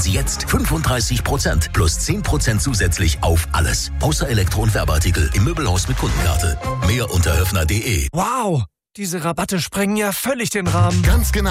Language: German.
Sie jetzt 35% plus 10% zusätzlich auf alles. Außer Elektro- und Werbeartikel im Möbelhaus mit Kundenkarte. Mehr unter höfner.de. Wow, diese Rabatte sprengen ja völlig den Rahmen. Ganz genau.